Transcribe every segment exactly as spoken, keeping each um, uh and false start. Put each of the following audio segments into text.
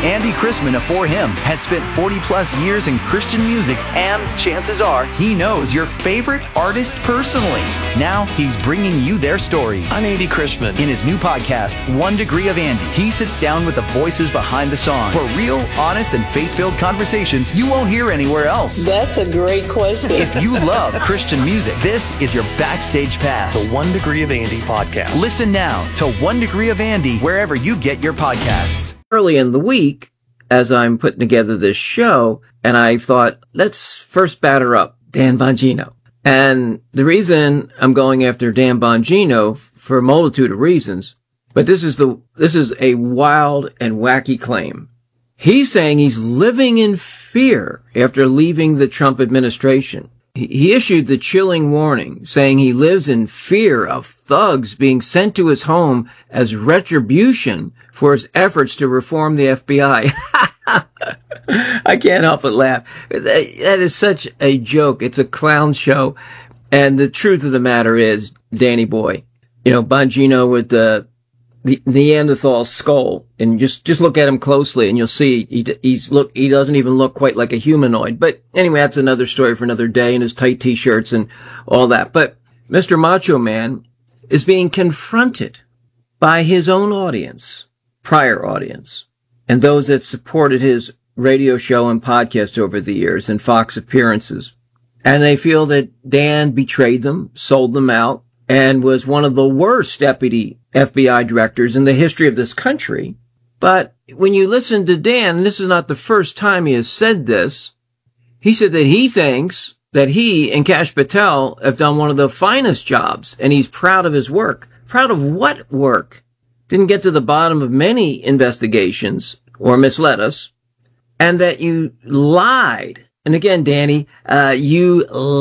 Andy Chrisman of For Him has spent forty plus years in Christian music, and chances are he knows your favorite artist personally. Now he's bringing you their stories. I'm Andy Chrisman. In his new podcast, One Degree of Andy, he sits down with the voices behind the songs for real, honest, and faith-filled conversations you won't hear anywhere else. That's a great question. If you love Christian music, this is your backstage pass. The One Degree of Andy podcast. Listen now to One Degree of Andy wherever you get your podcasts. Early in the week, as I'm putting together this show, and I thought, let's first batter up Dan Bongino. And the reason I'm going after Dan Bongino, for a multitude of reasons, but this is the this is a wild and wacky claim. He's saying he's living in fear after leaving the Trump administration. He issued the chilling warning, saying he lives in fear of thugs being sent to his home as retribution for his efforts to reform the F B I. I can't help but laugh. That is such a joke. It's a clown show. And the truth of the matter is, Danny boy, you know, Bongino with the, the Neanderthal skull, and just, just look at him closely and you'll see he, he's look, he doesn't even look quite like a humanoid. But anyway, that's another story for another day, and his tight t-shirts and all that. But Mister Macho Man is being confronted by his own audience, prior audience, and those that supported his radio show and podcast over the years and Fox appearances. And they feel that Dan betrayed them, sold them out, and was one of the worst deputy F B I directors in the history of this country. But when you listen to Dan, and this is not the first time he has said this, he said that he thinks that he and Kash Patel have done one of the finest jobs, and he's proud of his work. Proud of what work? Didn't get to the bottom of many investigations, or misled us, and that you lied. And again, Danny, uh, you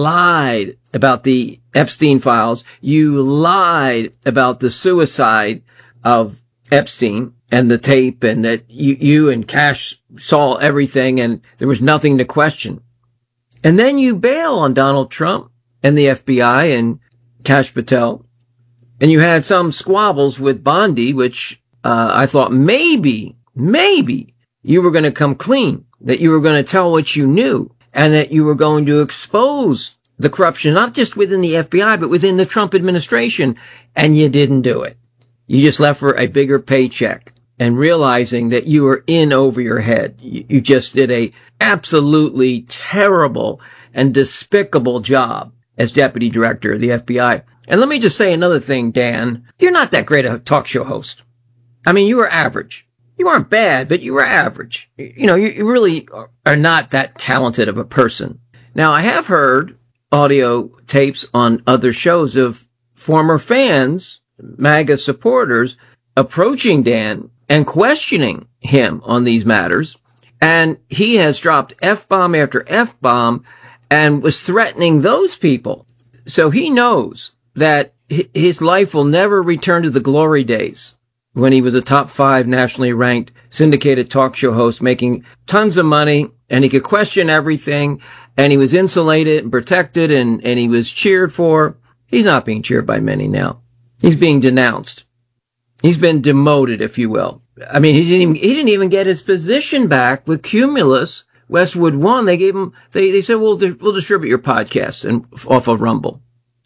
lied about the Epstein files. You lied about the suicide of Epstein and the tape, and that you, you and Kash saw everything and there was nothing to question. And then you bail on Donald Trump and the F B I and Kash Patel. And you had some squabbles with Bondi, which, uh, I thought maybe, maybe you were going to come clean, that you were going to tell what you knew, and that you were going to expose the corruption, not just within the F B I, but within the Trump administration. And you didn't do it. You just left for a bigger paycheck, and realizing that you were in over your head. You, you just did a absolutely terrible and despicable job as deputy director of the F B I. And let me just say another thing, Dan. You're not that great a talk show host. I mean, you were average. You weren't bad, but you were average. You know, you, you really are not that talented of a person. Now, I have heard audio tapes on other shows of former fans, MAGA supporters, approaching Dan and questioning him on these matters. And he has dropped F-bomb after F-bomb and was threatening those people. So he knows that his life will never return to the glory days when he was a top five nationally ranked syndicated talk show host making tons of money, and he could question everything, and he was insulated and protected, and, and he was cheered for. He's not being cheered by many now. He's being denounced. He's been demoted, if you will. I mean, he didn't even, he didn't even get his position back with Cumulus, Westwood One. They gave him, they, they said, we'll, di- we'll distribute your podcasts and off of Rumble.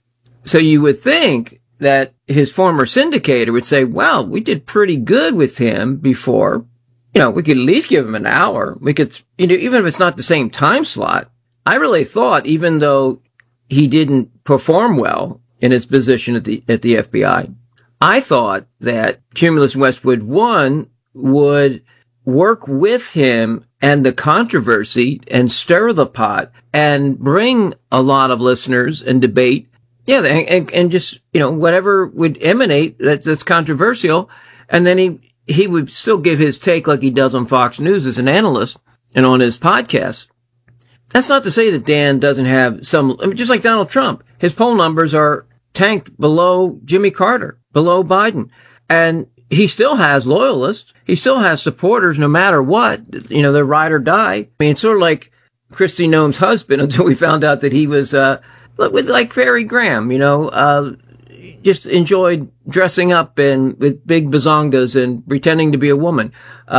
So you would think that his former syndicator would say, well, we did pretty good with him before. You know, we could at least give him an hour. We could, you know, even if it's not the same time slot. I really thought, even though he didn't perform well in his position at the, at the F B I, I thought that Cumulus Westwood One would work with him and the controversy and stir the pot and bring a lot of listeners and debate. Yeah, and, and just, you know, whatever would emanate that, that's controversial. And then he, he would still give his take like he does on Fox News as an analyst and on his podcast. That's not to say that Dan doesn't have some, I mean, just like Donald Trump, his poll numbers are tanked below Jimmy Carter, below Biden. And he still has loyalists. He still has supporters no matter what. You know, they're ride or die. I mean, it's sort of like Kristi Noem's husband until we found out that he was, uh, with like Farrah Graham, you know, uh, just enjoyed dressing up and with big bazongas and pretending to be a woman.